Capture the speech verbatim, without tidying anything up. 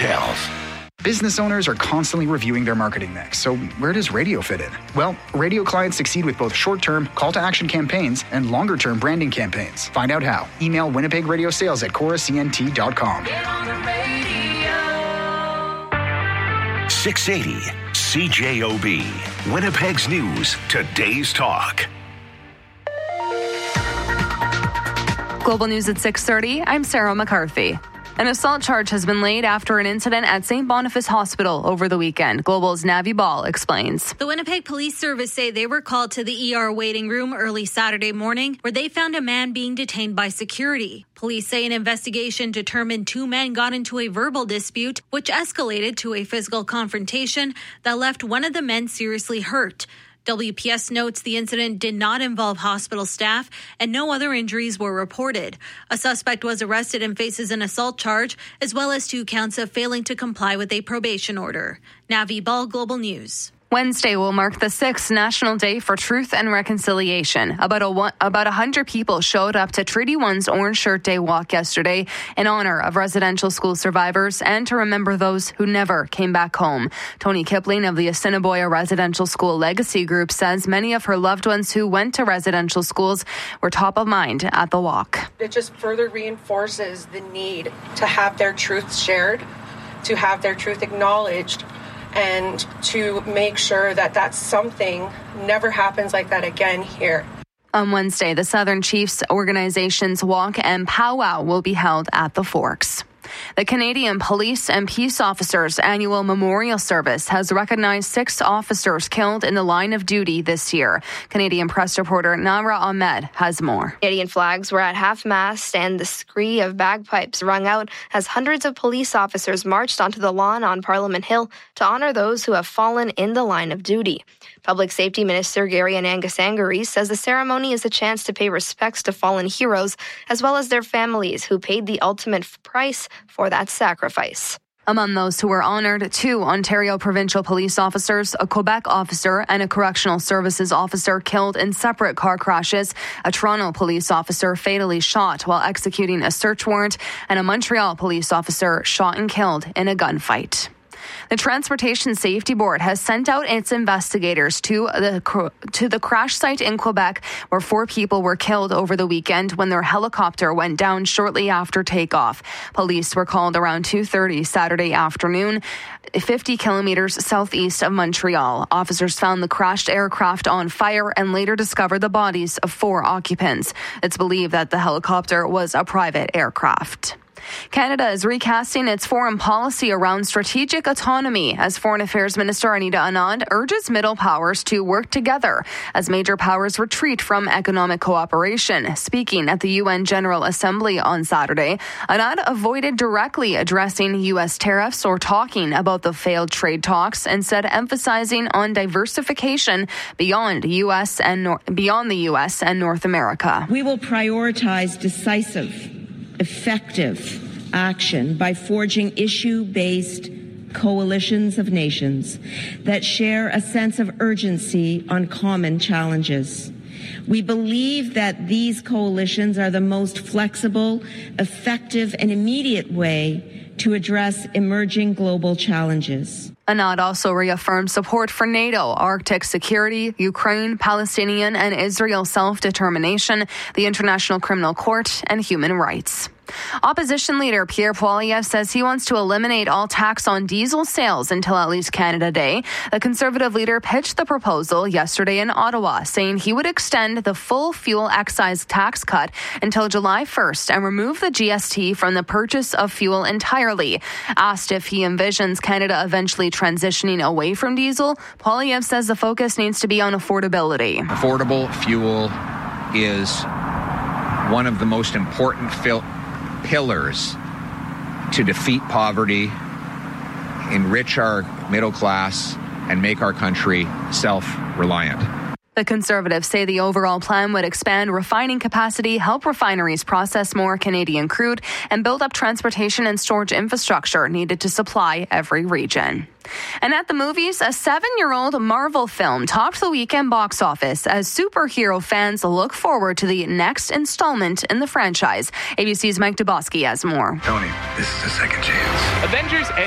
details. Business owners are constantly reviewing their marketing mix, so where does radio fit in? Well, radio clients succeed with both short-term call-to-action campaigns and longer-term branding campaigns. Find out how. Email Winnipeg Radio Sales at Chorus C N T dot com. six eighty C J O B, Winnipeg's News, Today's Talk. Global News at six thirty, I'm Sarah McCarthy. An assault charge has been laid after an incident at Saint Boniface Hospital over the weekend. Global's Navi Ball explains. The Winnipeg Police Service say they were called to the E R waiting room early Saturday morning, where they found a man being detained by security. Police say an investigation determined two men got into a verbal dispute, which escalated to a physical confrontation that left one of the men seriously hurt. W P S notes the incident did not involve hospital staff and no other injuries were reported. A suspect was arrested and faces an assault charge, as well as two counts of failing to comply with a probation order. Navi Ball, Global News. Wednesday will mark the sixth National Day for Truth and Reconciliation. About a one, about one hundred people showed up to Treaty One's Orange Shirt Day walk yesterday in honor of residential school survivors and to remember those who never came back home. Tony Kipling of the Assiniboia Residential School Legacy Group says many of her loved ones who went to residential schools were top of mind at the walk. It just further reinforces the need to have their truths shared, to have their truth acknowledged, and to make sure that that's something never happens like that again here. On Wednesday, the Southern Chiefs Organization's Walk and Powwow will be held at the Forks. The Canadian Police and Peace Officers Annual Memorial Service has recognized six officers killed in the line of duty this year. Canadian press reporter Nara Ahmed has more. Canadian flags were at half-mast and the scree of bagpipes rung out as hundreds of police officers marched onto the lawn on Parliament Hill to honor those who have fallen in the line of duty. Public Safety Minister Gary Anangasangari says the ceremony is a chance to pay respects to fallen heroes as well as their families who paid the ultimate price for that sacrifice. Among those who were honored, two Ontario provincial police officers, a Quebec officer, and a correctional services officer killed in separate car crashes, a Toronto police officer fatally shot while executing a search warrant, and a Montreal police officer shot and killed in a gunfight. The Transportation Safety Board has sent out its investigators to the to the crash site in Quebec where four people were killed over the weekend when their helicopter went down shortly after takeoff. Police were called around two thirty Saturday afternoon, fifty kilometers southeast of Montreal. Officers found the crashed aircraft on fire and later discovered the bodies of four occupants. It's believed that the helicopter was a private aircraft. Canada is recasting its foreign policy around strategic autonomy as Foreign Affairs Minister Anita Anand urges middle powers to work together as major powers retreat from economic cooperation. Speaking at the U N General Assembly on Saturday, Anand avoided directly addressing U S tariffs or talking about the failed trade talks, instead emphasizing on diversification beyond U S and nor- beyond the U S and North America. We will prioritize decisive, effective action by forging issue-based coalitions of nations that share a sense of urgency on common challenges. We believe that these coalitions are the most flexible, effective, and immediate way to address emerging global challenges. Anand also reaffirmed support for NATO, Arctic security, Ukraine, Palestinian and Israel self-determination, the International Criminal Court, and human rights. Opposition leader Pierre Poilievre says he wants to eliminate all tax on diesel sales until at least Canada Day. The Conservative leader pitched the proposal yesterday in Ottawa, saying he would extend the full fuel excise tax cut until July first and remove the G S T from the purchase of fuel entirely. Asked if he envisions Canada eventually transitioning away from diesel, Poilievre says the focus needs to be on affordability. Affordable fuel is one of the most important fil- pillars to defeat poverty, enrich our middle class, and make our country self-reliant. The Conservatives say the overall plan would expand refining capacity, help refineries process more Canadian crude, and build up transportation and storage infrastructure needed to supply every region. And at the movies, a seven-year-old Marvel film topped the weekend box office as superhero fans look forward to the next installment in the franchise. A B C's Mike Dubosky has more. Tony, this is a second chance. Avengers